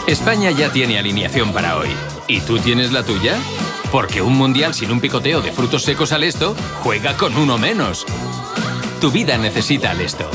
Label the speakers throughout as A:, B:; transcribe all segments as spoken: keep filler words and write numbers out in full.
A: España ya tiene alineación para hoy. ¿Y tú tienes la tuya? Porque un mundial sin un picoteo de frutos secos al Esto juega con uno menos. Tu vida necesita al Esto.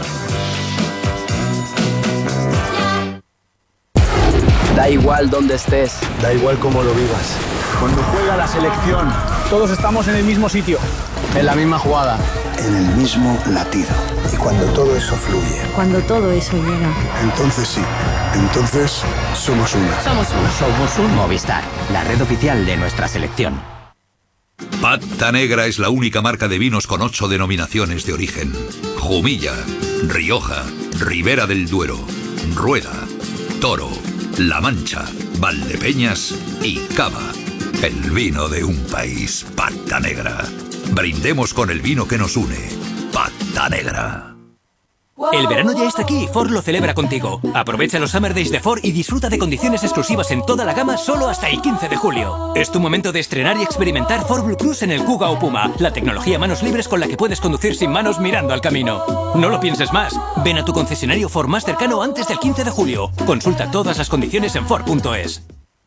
B: Da igual dónde estés.
C: Da igual cómo lo vivas. Cuando juega la selección, todos estamos en el mismo sitio.
B: En la misma jugada.
D: En el mismo latido. Y cuando todo eso fluye.
E: Cuando todo eso llega.
D: Entonces sí. Entonces somos uno.
E: Somos uno.
F: Somos un Movistar, la red oficial de nuestra selección.
G: Pata Negra es la única marca de vinos con ocho denominaciones de origen. Jumilla, Rioja, Ribera del Duero, Rueda, Toro, La Mancha, Valdepeñas y Cava. El vino de un país. Pata Negra. Brindemos con el vino que nos une. Pata Negra.
H: El verano ya está aquí y Ford lo celebra contigo. Aprovecha los Summer Days de Ford y disfruta de condiciones exclusivas en toda la gama solo hasta el quince de julio. Es tu momento de estrenar y experimentar Ford Blue Cruise en el Kuga o Puma, la tecnología manos libres con la que puedes conducir sin manos mirando al camino. No lo pienses más. Ven a tu concesionario Ford más cercano antes del quince de julio. Consulta todas las condiciones en Ford punto es.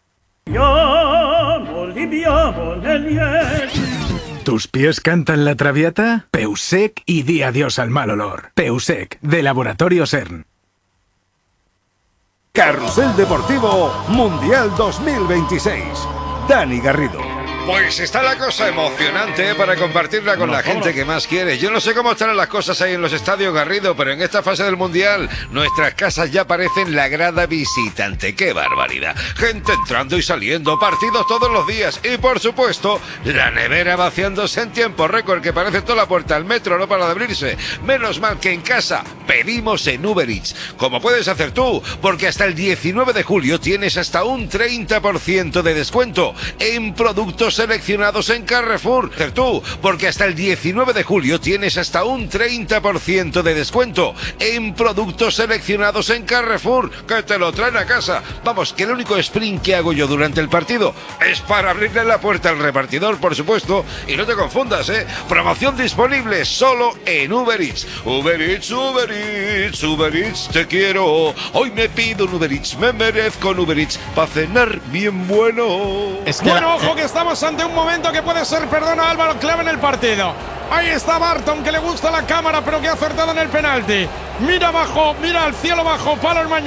I: ¿Tus pies cantan la traviata? Peusec y di adiós al mal olor. Peusec, de Laboratorio CERN.
J: Carrusel Deportivo Mundial dos mil veintiséis. Dani Garrido.
K: Pues está la cosa emocionante para compartirla con la gente que más quiere. Yo no sé cómo estarán las cosas ahí en los estadios, Garrido, pero en esta fase del Mundial nuestras casas ya parecen la grada visitante. ¡Qué barbaridad! Gente entrando y saliendo, partidos todos los días y, por supuesto, la nevera vaciándose en tiempo récord, que parece toda la puerta al metro, no para de abrirse. Menos mal que en casa pedimos en Uber Eats, como puedes hacer tú, porque hasta el diecinueve de julio tienes hasta un treinta por ciento de descuento en productos seleccionados en Carrefour. Hacer tú, porque hasta el diecinueve de julio tienes hasta un treinta por ciento de descuento en productos seleccionados en Carrefour, que te lo traen a casa. Vamos, que el único sprint que hago yo durante el partido es para abrirle la puerta al repartidor, por supuesto, y no te confundas, ¿eh? Promoción disponible solo en Uber Eats. Uber Eats, Uber Eats, Uber Eats, te quiero. Hoy me pido un Uber Eats, me merezco un Uber Eats para cenar bien bueno.
L: Es que bueno, ojo que estamos ante un momento que puede ser, perdona Álvaro, clave en el partido. Ahí está Barton, que le gusta la cámara, pero que ha acertado en el penalti. Mira abajo, mira al cielo bajo, palo el mañana.